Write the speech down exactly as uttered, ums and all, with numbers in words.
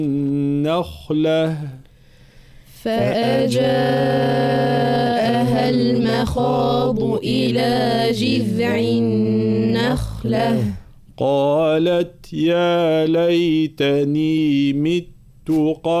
النخلة فأجاءها المخاض إلى جذع النخلة قالت يا ليتني مت